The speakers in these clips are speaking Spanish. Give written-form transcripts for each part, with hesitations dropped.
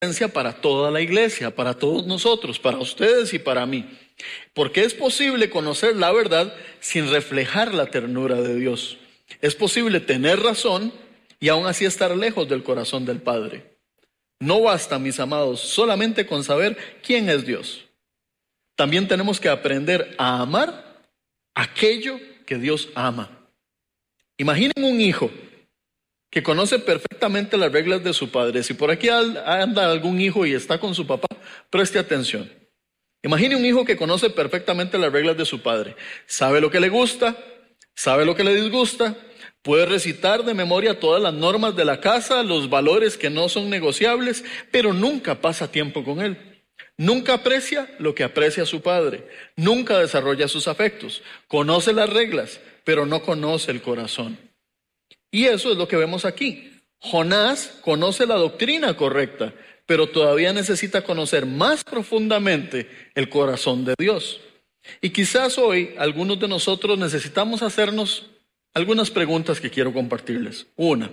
para toda la iglesia, para todos nosotros, para ustedes y para mí. Porque es posible conocer la verdad sin reflejar la ternura de Dios. Es posible tener razón y aún así estar lejos del corazón del Padre. No basta, mis amados, solamente con saber quién es Dios. También tenemos que aprender a amar aquello que Dios ama. Imaginen un hijo que conoce perfectamente las reglas de su padre. Si por aquí anda algún hijo y está con su papá, preste atención. Imagine un hijo que conoce perfectamente las reglas de su padre. Sabe lo que le gusta, sabe lo que le disgusta, puede recitar de memoria todas las normas de la casa, los valores que no son negociables, pero nunca pasa tiempo con él. Nunca aprecia lo que aprecia su padre. Nunca desarrolla sus afectos. Conoce las reglas, pero no conoce el corazón. Y eso es lo que vemos aquí. Jonás conoce la doctrina correcta, pero todavía necesita conocer más profundamente el corazón de Dios. Y quizás hoy algunos de nosotros necesitamos hacernos algunas preguntas que quiero compartirles. Una,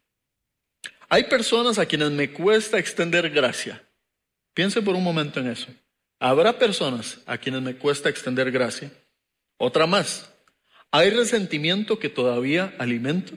hay personas a quienes me cuesta extender gracia. Piense por un momento en eso. ¿Habrá personas a quienes me cuesta extender gracia? Otra más, ¿hay resentimiento que todavía alimento?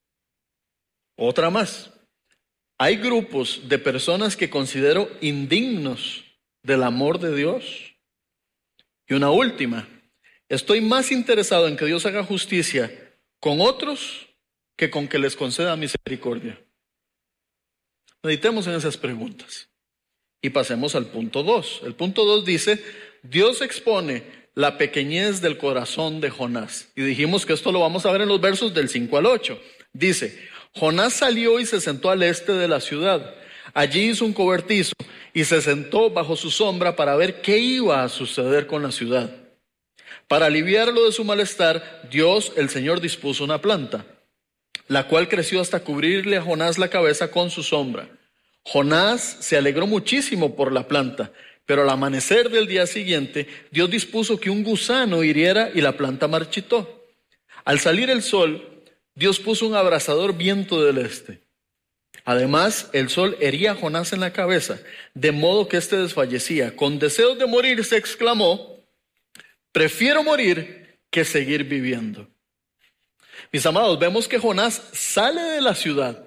Otra más, ¿hay grupos de personas que considero indignos del amor de Dios? Y una última, ¿estoy más interesado en que Dios haga justicia con otros que con que les conceda misericordia? Meditemos en esas preguntas y pasemos al punto 2. El punto 2 dice, Dios expone la pequeñez del corazón de Jonás. Y dijimos que esto lo vamos a ver en los versos del 5 al 8. Dice, Jonás salió y se sentó al este de la ciudad. Allí hizo un cobertizo y se sentó bajo su sombra para ver qué iba a suceder con la ciudad. Para aliviarlo de su malestar, Dios, el Señor, dispuso una planta, la cual creció hasta cubrirle a Jonás la cabeza con su sombra. Jonás se alegró muchísimo por la planta, pero al amanecer del día siguiente, Dios dispuso que un gusano hiriera y la planta marchitó. Al salir el sol, Dios puso un abrasador viento del este. Además, el sol hería a Jonás en la cabeza, de modo que éste desfallecía. Con deseos de morir, se exclamó, prefiero morir que seguir viviendo. Mis amados, vemos que Jonás sale de la ciudad,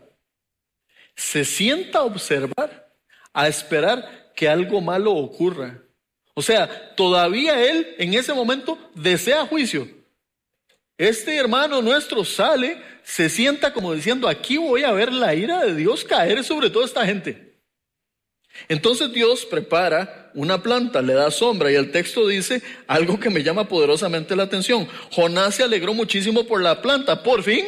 se sienta a observar, a esperar que algo malo ocurra. O sea, todavía él en ese momento desea juicio. Este hermano nuestro sale, se sienta como diciendo, aquí voy a ver la ira de Dios caer sobre toda esta gente. Entonces Dios prepara una planta, le da sombra, y el texto dice algo que me llama poderosamente la atención. Jonás se alegró muchísimo por la planta. Por fin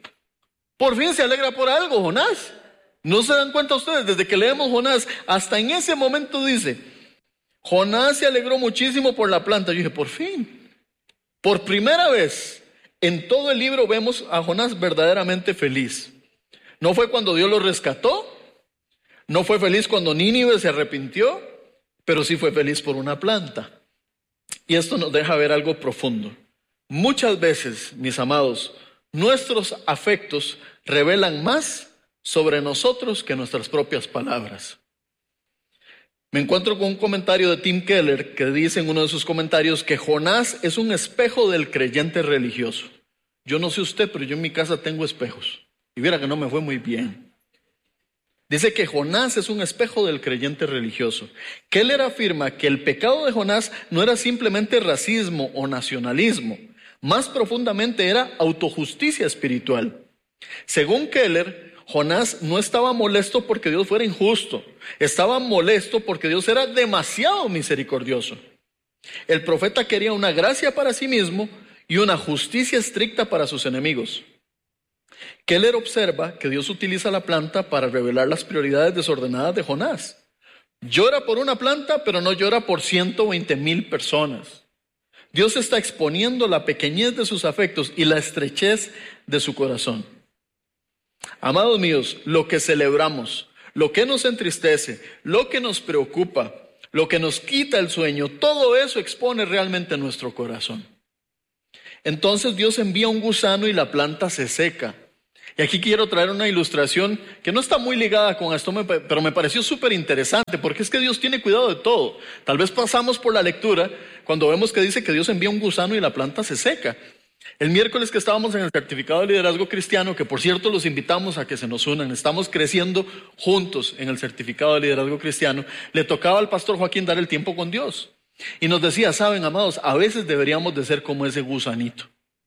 se alegra por algo, Jonás. ¿No se dan cuenta ustedes? Desde que leemos Jonás, hasta en ese momento dice, Jonás se alegró muchísimo por la planta. Yo dije, por fin, por primera vez en todo el libro vemos a Jonás verdaderamente feliz. No fue cuando Dios lo rescató, no fue feliz cuando Nínive se arrepintió, pero sí fue feliz por una planta. Y esto nos deja ver algo profundo. Muchas veces, mis amados, nuestros afectos revelan más sobre nosotros que nuestras propias palabras. Me encuentro con un comentario de Tim Keller que dice en uno de sus comentarios que Jonás es un espejo del creyente religioso. Yo no sé usted, pero yo en mi casa tengo espejos. Y viera que no me fue muy bien. Dice que Jonás es un espejo del creyente religioso. Keller afirma que el pecado de Jonás no era simplemente racismo o nacionalismo. Más profundamente era autojusticia espiritual. Según Keller, Jonás no estaba molesto porque Dios fuera injusto. Estaba molesto porque Dios era demasiado misericordioso. El profeta quería una gracia para sí mismo y una justicia estricta para sus enemigos. Keller observa que Dios utiliza la planta para revelar las prioridades desordenadas de Jonás. Llora por una planta, pero no llora por 120,000 personas. Dios está exponiendo la pequeñez de sus afectos y la estrechez de su corazón. Amados míos, lo que celebramos, lo que nos entristece, lo que nos preocupa, lo que nos quita el sueño, todo eso expone realmente nuestro corazón. Entonces Dios envía un gusano y la planta se seca. Y aquí quiero traer una ilustración que no está muy ligada con esto, pero me pareció súper interesante, porque es que Dios tiene cuidado de todo. Tal vez pasamos por la lectura cuando vemos que dice que Dios envía un gusano y la planta se seca. El miércoles que estábamos en el certificado de liderazgo cristiano, que por cierto los invitamos a que se nos unan, estamos creciendo juntos en el certificado de liderazgo cristiano, le tocaba al pastor Joaquín dar el tiempo con Dios. Y nos decía, saben, amados, a veces deberíamos de ser como ese gusanito.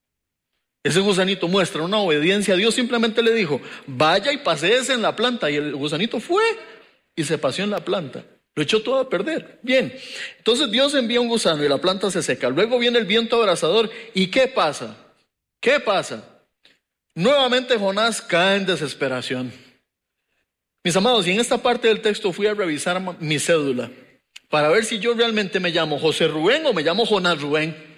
Ese gusanito muestra una obediencia. Dios simplemente le dijo, vaya y paséese en la planta. Y el gusanito fue y se paseó en la planta. Lo echó todo a perder. Bien, entonces Dios envía un gusano y la planta se seca. Luego viene el viento abrasador. ¿Y qué pasa? ¿Qué pasa? Nuevamente Jonás cae en desesperación. Mis amados, y en esta parte del texto fui a revisar mi cédula para ver si yo realmente me llamo José Rubén o me llamo Jonás Rubén.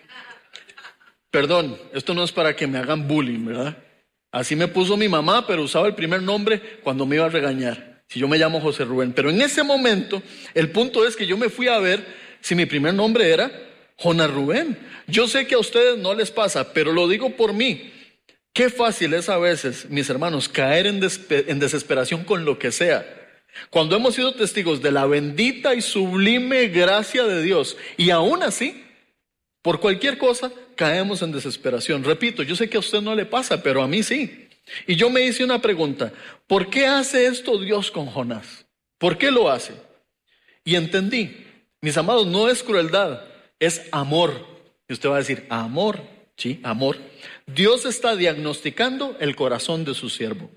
Perdón, esto no es para que me hagan bullying, ¿verdad? Así me puso mi mamá, pero usaba el primer nombre cuando me iba a regañar. Si yo me llamo José Rubén. Pero en ese momento, el punto es que yo me fui a ver si mi primer nombre era Jonás Rubén. Yo sé que a ustedes no les pasa, pero lo digo por mí. Qué fácil es a veces, mis hermanos, caer en desesperación con lo que sea. Cuando hemos sido testigos de la bendita y sublime gracia de Dios, y aún así, por cualquier cosa, caemos en desesperación. Repito, yo sé que a usted no le pasa, pero a mí sí. Y yo me hice una pregunta, ¿por qué hace esto Dios con Jonás? ¿Por qué lo hace? Y entendí, mis amados, no es crueldad, es amor. Y usted va a decir, amor, sí, amor. Dios está diagnosticando el corazón de su siervo.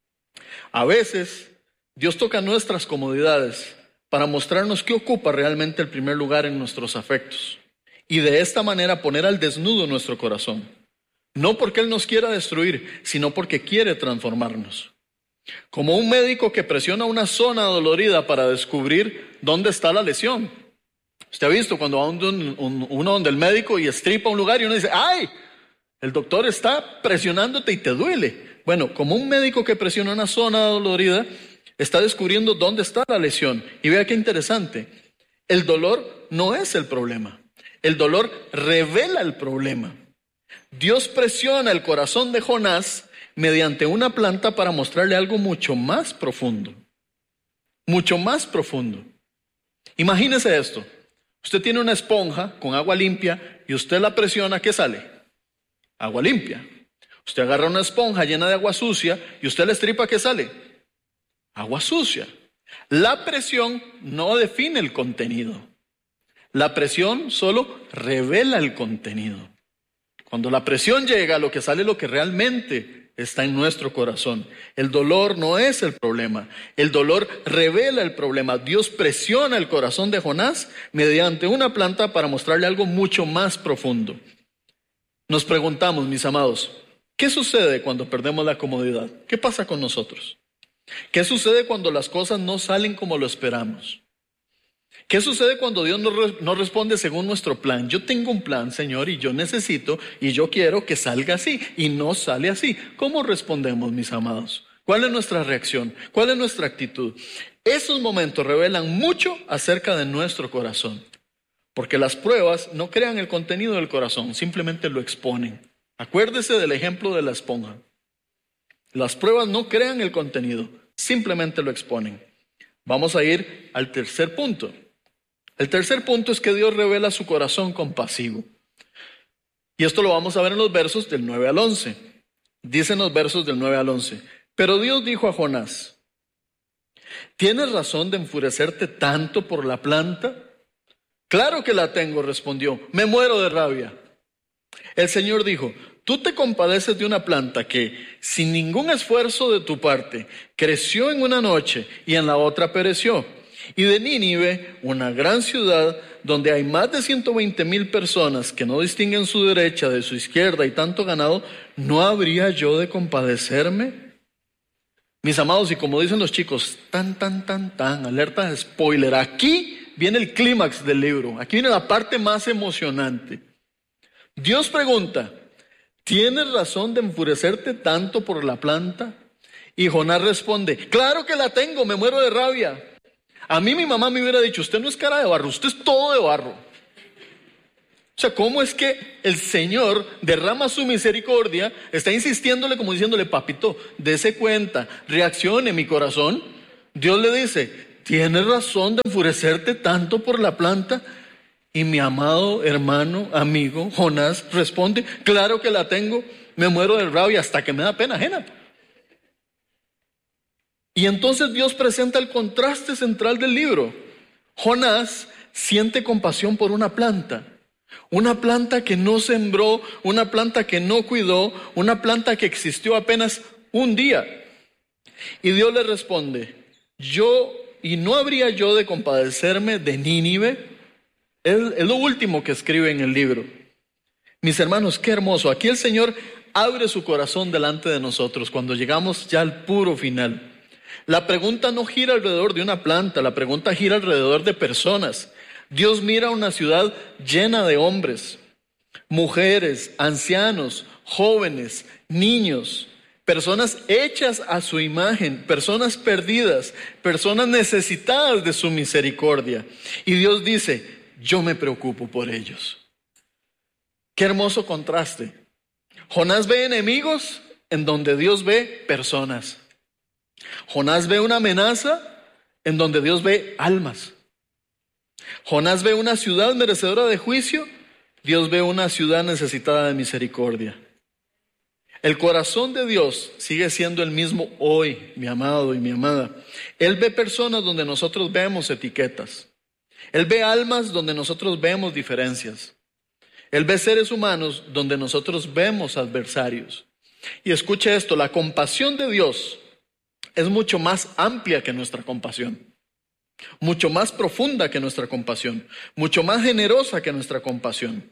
A veces, Dios toca nuestras comodidades para mostrarnos qué ocupa realmente el primer lugar en nuestros afectos. Y de esta manera poner al desnudo nuestro corazón. No porque Él nos quiera destruir, sino porque quiere transformarnos. Como un médico que presiona una zona dolorida para descubrir dónde está la lesión. Usted ha visto cuando va uno donde el médico y estripa un lugar y uno dice, ¡ay! El doctor está presionándote y te duele. Bueno, como un médico que presiona una zona dolorida, está descubriendo dónde está la lesión. Y vea qué interesante. El dolor no es el problema. El dolor revela el problema. Dios presiona el corazón de Jonás mediante una planta para mostrarle algo mucho más profundo. Mucho más profundo. Imagínese esto. Usted tiene una esponja con agua limpia y usted la presiona, ¿qué sale? Agua limpia. Usted agarra una esponja llena de agua sucia y usted la estripa, ¿qué sale? Agua sucia. La presión no define el contenido. La presión solo revela el contenido. Cuando la presión llega, lo que sale es lo que realmente está en nuestro corazón. El dolor no es el problema. El dolor revela el problema. Dios presiona el corazón de Jonás mediante una planta para mostrarle algo mucho más profundo. Nos preguntamos, mis amados, ¿qué sucede cuando perdemos la comodidad? ¿Qué pasa con nosotros? ¿Qué sucede cuando las cosas no salen como lo esperamos? ¿Qué sucede cuando Dios no responde según nuestro plan? Yo tengo un plan, Señor, y yo necesito y yo quiero que salga así y no sale así. ¿Cómo respondemos, mis amados? ¿Cuál es nuestra reacción? ¿Cuál es nuestra actitud? Esos momentos revelan mucho acerca de nuestro corazón, porque las pruebas no crean el contenido del corazón, simplemente lo exponen. Acuérdese del ejemplo de la esponja. Las pruebas no crean el contenido, simplemente lo exponen. Vamos a ir al tercer punto. El tercer punto es que Dios revela su corazón compasivo. Y esto lo vamos a ver en los versos del 9 al 11. Dicen los versos del 9 al 11. Pero Dios dijo a Jonás, ¿tienes razón de enfurecerte tanto por la planta? Claro que la tengo, respondió, me muero de rabia. El Señor dijo, tú te compadeces de una planta que, sin ningún esfuerzo de tu parte, creció en una noche y en la otra pereció. Y de Nínive, una gran ciudad donde hay más de 120,000 personas que no distinguen su derecha de su izquierda y tanto ganado, ¿no habría yo de compadecerme? Mis amados, y como dicen los chicos, alerta de spoiler. Aquí viene el clímax del libro, aquí viene la parte más emocionante. Dios pregunta, ¿tienes razón de enfurecerte tanto por la planta? Y Jonás responde, claro que la tengo, me muero de rabia. A mí mi mamá me hubiera dicho, usted no es cara de barro, usted es todo de barro. O sea, ¿cómo es que el Señor derrama su misericordia? Está insistiéndole como diciéndole, papito, dese cuenta, reaccione mi corazón. Dios le dice, ¿tienes razón de enfurecerte tanto por la planta? Y mi amado hermano, amigo, Jonás responde, claro que la tengo, me muero de rabia hasta que me da pena ajena. Y entonces Dios presenta el contraste central del libro. Jonás siente compasión por una planta que no sembró, una planta que no cuidó, una planta que existió apenas un día. Y Dios le responde, ¿no habría yo de compadecerme de Nínive? Es lo último que escribe en el libro. Mis hermanos, qué hermoso. Aquí el Señor abre su corazón delante de nosotros cuando llegamos ya al puro final. La pregunta no gira alrededor de una planta, la pregunta gira alrededor de personas. Dios mira una ciudad llena de hombres, mujeres, ancianos, jóvenes, niños, personas hechas a su imagen, personas perdidas, personas necesitadas de su misericordia. Y Dios dice, yo me preocupo por ellos. Qué hermoso contraste. Jonás ve enemigos en donde Dios ve personas. Jonás ve una amenaza en donde Dios ve almas. Jonás ve una ciudad merecedora de juicio, Dios ve una ciudad necesitada de misericordia. El corazón de Dios sigue siendo el mismo hoy, mi amado y mi amada. Él ve personas donde nosotros vemos etiquetas. Él ve almas donde nosotros vemos diferencias. Él ve seres humanos donde nosotros vemos adversarios. Y escuche esto, la compasión de Dios es mucho más amplia que nuestra compasión, mucho más profunda que nuestra compasión, mucho más generosa que nuestra compasión.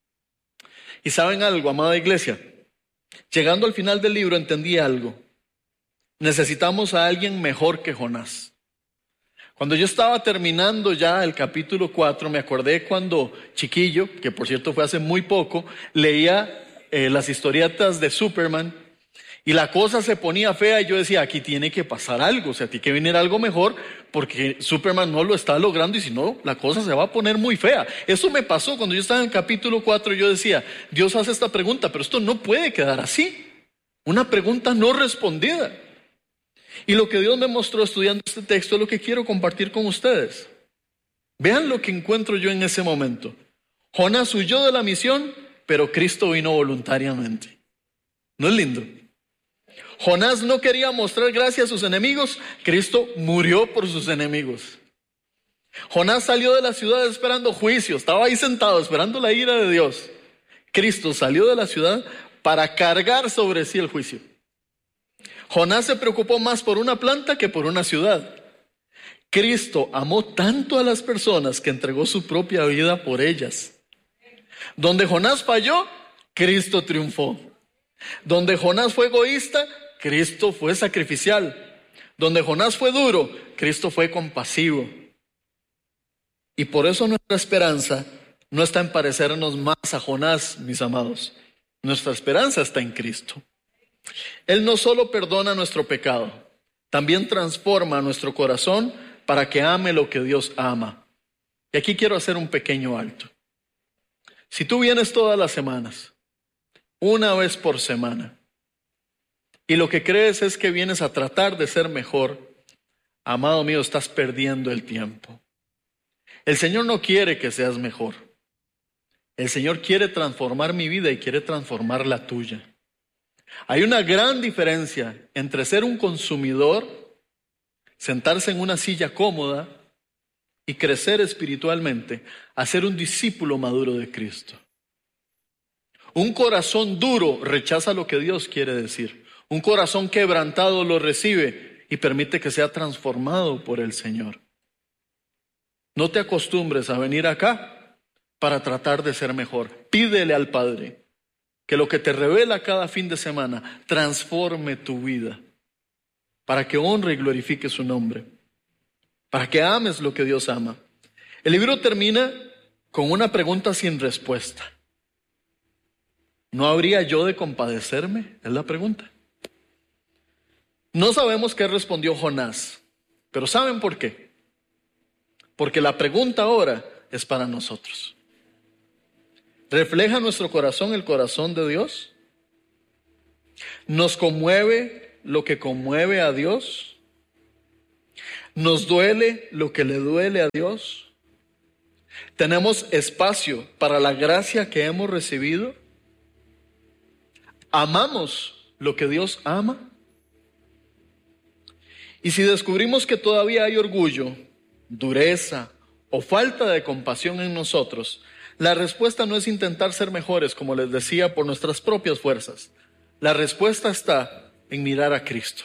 Y ¿saben algo, amada iglesia? Llegando al final del libro entendí algo. Necesitamos a alguien mejor que Jonás. Cuando yo estaba terminando ya el capítulo 4, me acordé cuando chiquillo, que por cierto fue hace muy poco, leía las historietas de Superman y la cosa se ponía fea y yo decía, aquí tiene que pasar algo, o sea, tiene que venir algo mejor porque Superman no lo está logrando y si no, la cosa se va a poner muy fea. Eso me pasó cuando yo estaba en el capítulo 4, yo decía, Dios hace esta pregunta, pero esto no puede quedar así. Una pregunta no respondida. Y lo que Dios me mostró estudiando este texto es lo que quiero compartir con ustedes. Vean lo que encuentro yo en ese momento. Jonás huyó de la misión, pero Cristo vino voluntariamente. ¿No es lindo? Jonás no quería mostrar gracia a sus enemigos, Cristo murió por sus enemigos. Jonás salió de la ciudad esperando juicio, estaba ahí sentado esperando la ira de Dios. Cristo salió de la ciudad para cargar sobre sí el juicio. Jonás se preocupó más por una planta que por una ciudad. Cristo amó tanto a las personas que entregó su propia vida por ellas. Donde Jonás falló, Cristo triunfó. Donde Jonás fue egoísta, Cristo fue sacrificial. Donde Jonás fue duro, Cristo fue compasivo. Y por eso nuestra esperanza no está en parecernos más a Jonás, mis amados. Nuestra esperanza está en Cristo. Él no solo perdona nuestro pecado, también transforma nuestro corazón para que ame lo que Dios ama. Y aquí quiero hacer un pequeño alto. Si tú vienes todas las semanas, una vez por semana, y lo que crees es que vienes a tratar de ser mejor, amado mío, estás perdiendo el tiempo. El Señor no quiere que seas mejor. El Señor quiere transformar mi vida y quiere transformar la tuya. Hay una gran diferencia entre ser un consumidor, sentarse en una silla cómoda y crecer espiritualmente, a ser un discípulo maduro de Cristo. Un corazón duro rechaza lo que Dios quiere decir. Un corazón quebrantado lo recibe y permite que sea transformado por el Señor. No te acostumbres a venir acá para tratar de ser mejor. Pídele al Padre que lo que te revela cada fin de semana transforme tu vida para que honre y glorifique su nombre, para que ames lo que Dios ama. El libro termina con una pregunta sin respuesta. ¿No habría yo de compadecerme? Es la pregunta. No sabemos qué respondió Jonás, pero ¿saben por qué? Porque la pregunta ahora es para nosotros. ¿Refleja nuestro corazón el corazón de Dios? ¿Nos conmueve lo que conmueve a Dios? ¿Nos duele lo que le duele a Dios? ¿Tenemos espacio para la gracia que hemos recibido? ¿Amamos lo que Dios ama? Y si descubrimos que todavía hay orgullo, dureza o falta de compasión en nosotros, la respuesta no es intentar ser mejores, como les decía, por nuestras propias fuerzas. La respuesta está en mirar a Cristo.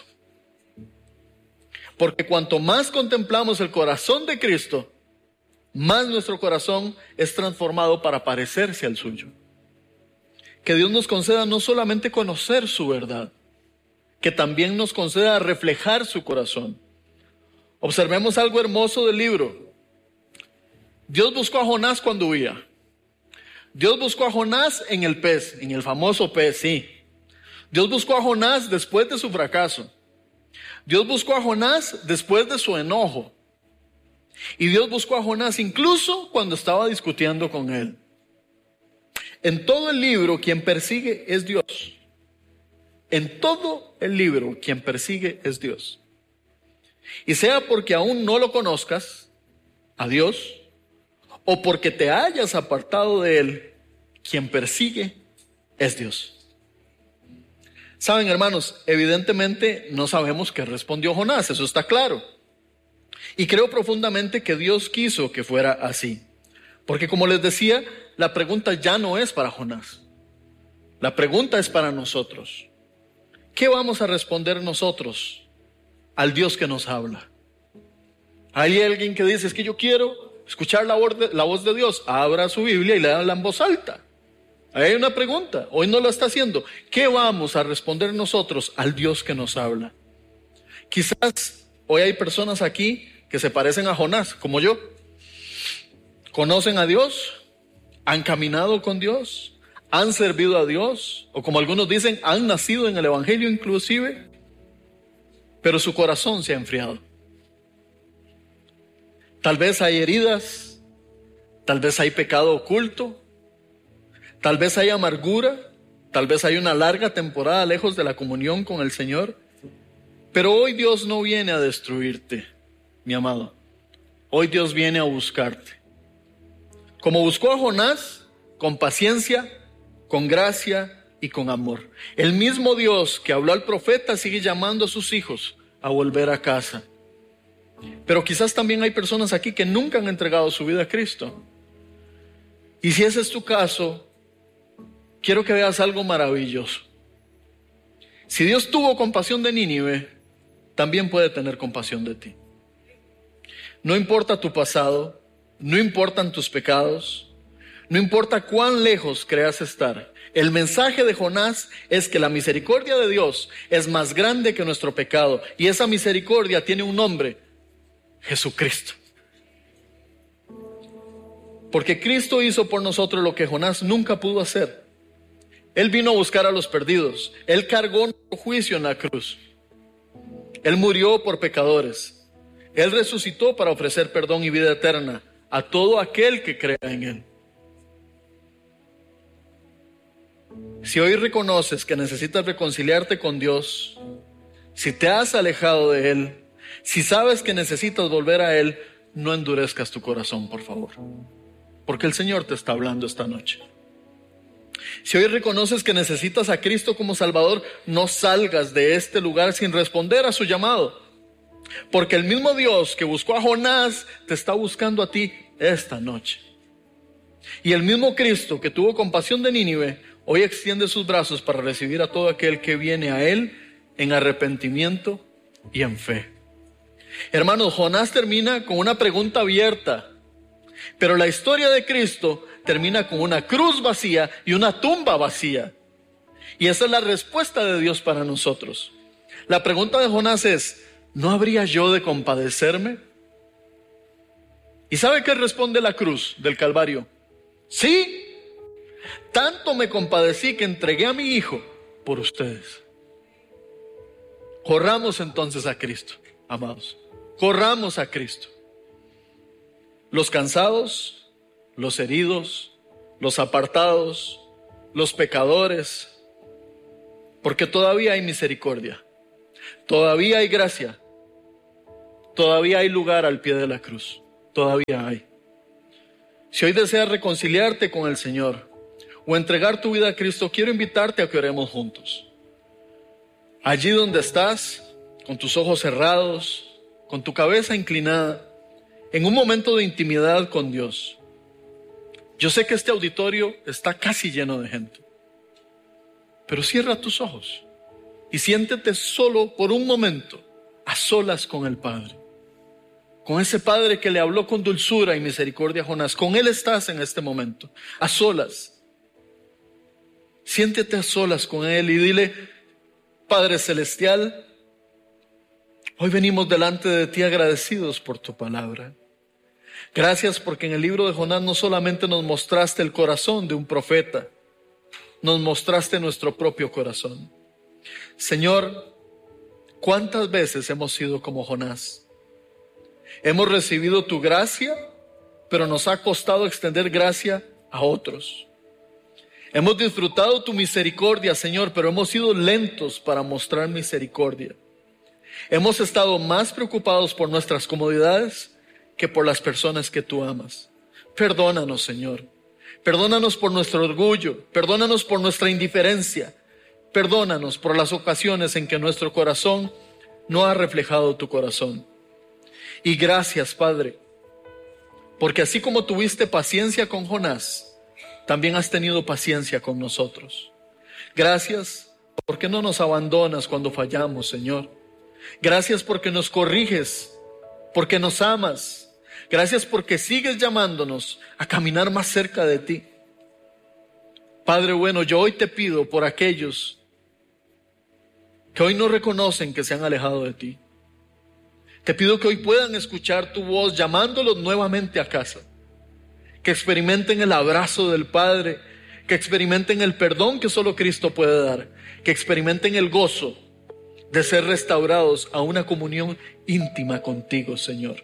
Porque cuanto más contemplamos el corazón de Cristo, más nuestro corazón es transformado para parecerse al suyo. Que Dios nos conceda no solamente conocer su verdad, que también nos conceda reflejar su corazón. Observemos algo hermoso del libro. Dios buscó a Jonás cuando huía. Dios buscó a Jonás en el pez, en el famoso pez, sí. Dios buscó a Jonás después de su fracaso. Dios buscó a Jonás después de su enojo. Y Dios buscó a Jonás incluso cuando estaba discutiendo con él. En todo el libro, quien persigue es Dios. En todo el libro, quien persigue es Dios. Y sea porque aún no lo conozcas, a Dios, o porque te hayas apartado de Él, quien persigue es Dios. Saben, hermanos, evidentemente no sabemos qué respondió Jonás, eso está claro. Y creo profundamente que Dios quiso que fuera así. Porque como les decía, la pregunta ya no es para Jonás. La pregunta es para nosotros. ¿Qué vamos a responder nosotros al Dios que nos habla? Hay alguien que dice, es que yo quiero escuchar la voz de Dios. Abra su Biblia y léala en voz alta. Ahí hay una pregunta, hoy no la está haciendo. ¿Qué vamos a responder nosotros al Dios que nos habla? Quizás hoy hay personas aquí que se parecen a Jonás, como yo. ¿Conocen a Dios? ¿Han caminado con Dios? ¿Han servido a Dios? O como algunos dicen, han nacido en el Evangelio inclusive, pero su corazón se ha enfriado. Tal vez hay heridas, tal vez hay pecado oculto, tal vez hay amargura, tal vez hay una larga temporada lejos de la comunión con el Señor. Pero hoy Dios no viene a destruirte, mi amado. Hoy Dios viene a buscarte. Como buscó a Jonás, con paciencia, con gracia y con amor. El mismo Dios que habló al profeta sigue llamando a sus hijos a volver a casa. Pero quizás también hay personas aquí que nunca han entregado su vida a Cristo. Y si ese es tu caso, quiero que veas algo maravilloso. Si Dios tuvo compasión de Nínive, también puede tener compasión de ti. No importa tu pasado, no importan tus pecados, no importa cuán lejos creas estar. El mensaje de Jonás es que la misericordia de Dios es más grande que nuestro pecado. Y esa misericordia tiene un nombre: Jesucristo. Porque Cristo hizo por nosotros lo que Jonás nunca pudo hacer. Él vino a buscar a los perdidos. Él cargó nuestro juicio en la cruz. Él murió por pecadores. Él resucitó para ofrecer perdón y vida eterna a todo aquel que crea en Él. Si hoy reconoces que necesitas reconciliarte con Dios, si te has alejado de Él, si sabes que necesitas volver a Él, no endurezcas tu corazón, por favor. Porque el Señor te está hablando esta noche. Si hoy reconoces que necesitas a Cristo como Salvador, no salgas de este lugar sin responder a su llamado. Porque el mismo Dios que buscó a Jonás te está buscando a ti esta noche. Y el mismo Cristo que tuvo compasión de Nínive, hoy extiende sus brazos para recibir a todo aquel que viene a Él en arrepentimiento y en fe. Hermanos, Jonás termina con una pregunta abierta, pero la historia de Cristo termina con una cruz vacía y una tumba vacía. Y esa es la respuesta de Dios para nosotros. La pregunta de Jonás es: ¿no habría yo de compadecerme? ¿Y sabe qué responde la cruz del Calvario? Sí, tanto me compadecí que entregué a mi hijo por ustedes. Corramos entonces a Cristo, amados. Corramos a Cristo. Los cansados, los heridos, los apartados, los pecadores, porque todavía hay misericordia, todavía hay gracia, todavía hay lugar al pie de la cruz, todavía hay. Si hoy deseas reconciliarte con el Señor o entregar tu vida a Cristo, quiero invitarte a que oremos juntos. Allí donde estás, con tus ojos cerrados, con tu cabeza inclinada, en un momento de intimidad con Dios. Yo sé que este auditorio está casi lleno de gente, pero cierra tus ojos y siéntete solo por un momento, a solas con el Padre. Con ese Padre que le habló con dulzura y misericordia a Jonás. Con Él estás en este momento, a solas. Siéntete a solas con Él y dile: Padre Celestial, hoy venimos delante de ti agradecidos por tu palabra. Gracias porque en el libro de Jonás no solamente nos mostraste el corazón de un profeta, nos mostraste nuestro propio corazón. Señor, ¿cuántas veces hemos sido como Jonás? Hemos recibido tu gracia, pero nos ha costado extender gracia a otros. Hemos disfrutado tu misericordia, Señor, pero hemos sido lentos para mostrar misericordia. Hemos estado más preocupados por nuestras comodidades que por las personas que tú amas. Perdónanos, Señor. Perdónanos por nuestro orgullo. Perdónanos por nuestra indiferencia. Perdónanos por las ocasiones en que nuestro corazón no ha reflejado tu corazón. Y gracias, Padre, porque así como tuviste paciencia con Jonás, también has tenido paciencia con nosotros. Gracias porque no nos abandonas cuando fallamos, Señor. Gracias porque nos corriges, porque nos amas. Gracias porque sigues llamándonos a caminar más cerca de ti. Padre bueno, yo hoy te pido por aquellos que hoy no reconocen que se han alejado de ti. Te pido que hoy puedan escuchar tu voz llamándolos nuevamente a casa. Que experimenten el abrazo del Padre, que experimenten el perdón que solo Cristo puede dar, que experimenten el gozo de ser restaurados a una comunión íntima contigo, Señor.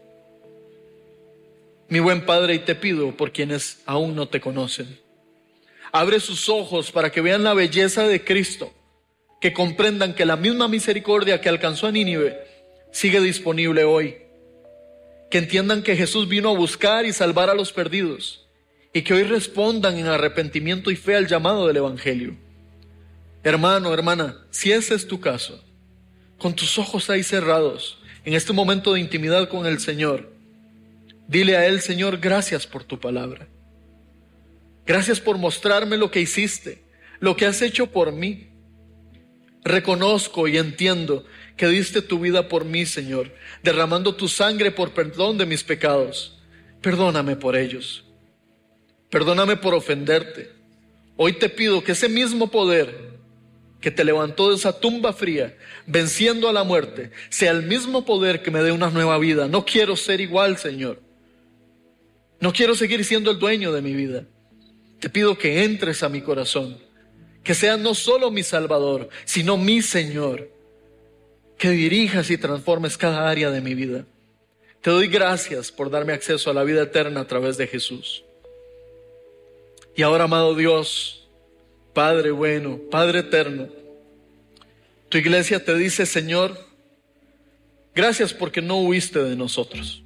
Mi buen Padre, y te pido por quienes aún no te conocen. Abre sus ojos para que vean la belleza de Cristo, que comprendan que la misma misericordia que alcanzó a Nínive sigue disponible hoy. Que entiendan que Jesús vino a buscar y salvar a los perdidos y que hoy respondan en arrepentimiento y fe al llamado del Evangelio. Hermano, hermana, si ese es tu caso, con tus ojos ahí cerrados, en este momento de intimidad con el Señor, dile a Él: Señor, gracias por tu palabra. Gracias por mostrarme lo que hiciste, lo que has hecho por mí. Reconozco y entiendo que diste tu vida por mí, Señor, derramando tu sangre por perdón de mis pecados. Perdóname por ellos. Perdóname por ofenderte. Hoy te pido que ese mismo poder que te levantó de esa tumba fría, venciendo a la muerte, sea el mismo poder que me dé una nueva vida. No quiero ser igual, Señor. No quiero seguir siendo el dueño de mi vida. Te pido que entres a mi corazón, que seas no solo mi Salvador, sino mi Señor, que dirijas y transformes cada área de mi vida. Te doy gracias por darme acceso a la vida eterna a través de Jesús. Y ahora, amado Dios, Padre bueno, Padre eterno, tu iglesia te dice: Señor, gracias porque no huiste de nosotros.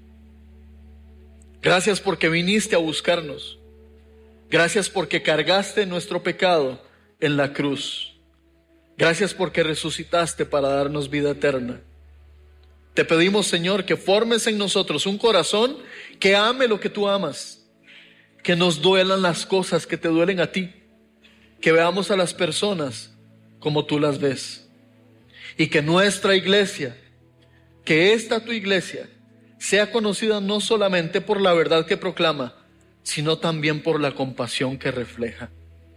Gracias porque viniste a buscarnos. Gracias porque cargaste nuestro pecado en la cruz. Gracias porque resucitaste para darnos vida eterna. Te pedimos, Señor, que formes en nosotros un corazón que ame lo que tú amas, que nos duelan las cosas que te duelen a ti, que veamos a las personas como tú las ves, y que nuestra iglesia, que esta tu iglesia, sea conocida no solamente por la verdad que proclama, sino también por la compasión que refleja.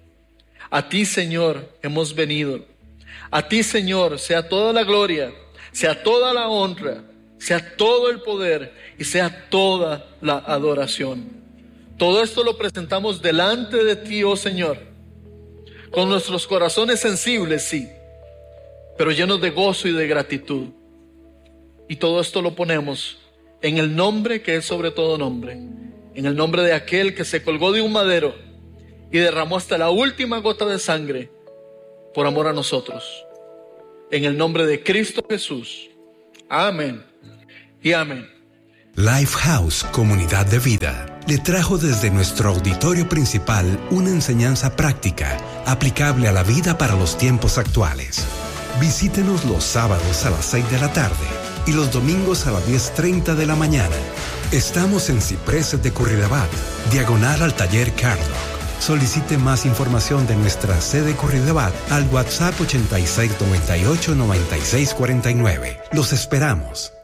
A ti, Señor, hemos venido. A ti, Señor, sea toda la gloria, sea toda la honra, sea todo el poder y sea toda la adoración. Todo esto lo presentamos delante de ti, oh Señor, con nuestros corazones sensibles, sí, pero llenos de gozo y de gratitud. Y todo esto lo ponemos en el nombre que es sobre todo nombre, en el nombre de aquel que se colgó de un madero y derramó hasta la última gota de sangre por amor a nosotros. En el nombre de Cristo Jesús. Amén y amén. Lifehouse Comunidad de Vida le trajo desde nuestro auditorio principal una enseñanza práctica aplicable a la vida para los tiempos actuales. Visítenos los sábados a las 6 de la tarde y los domingos a las 10:30 de la mañana. Estamos en Cipreses de Curridabat, diagonal al taller Cardock. Solicite más información de nuestra sede Curridabat al WhatsApp 8698-9649. Los esperamos.